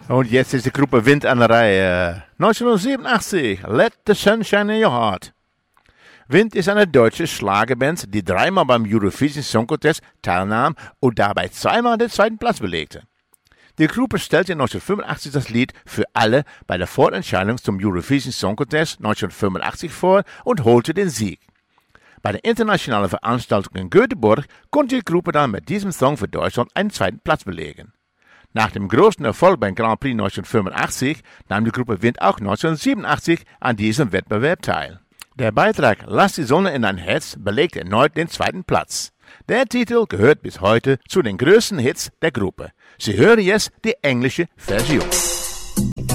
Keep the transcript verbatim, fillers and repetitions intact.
Und jetzt ist die Gruppe Wind an der Reihe. neunzehnhundertsiebenundachtzig, Let the Sunshine in Your Heart. Wind ist eine deutsche Schlagerband, die dreimal beim Eurovision Song Contest teilnahm und dabei zweimal den zweiten Platz belegte. Die Gruppe stellte neunzehnhundertfünfundachtzig das Lied Für alle bei der Vorentscheidung zum Eurovision Song Contest neunzehnhundertfünfundachtzig vor und holte den Sieg. Bei der internationalen Veranstaltung in Göteborg konnte die Gruppe dann mit diesem Song für Deutschland einen zweiten Platz belegen. Nach dem großen Erfolg beim Grand Prix neunzehnhundertfünfundachtzig nahm die Gruppe Wind auch neunzehnhundertsiebenundachtzig an diesem Wettbewerb teil. Der Beitrag Lass die Sonne in dein Herz belegt erneut den zweiten Platz. Der Titel gehört bis heute zu den größten Hits der Gruppe. Sie hören jetzt die englische Version.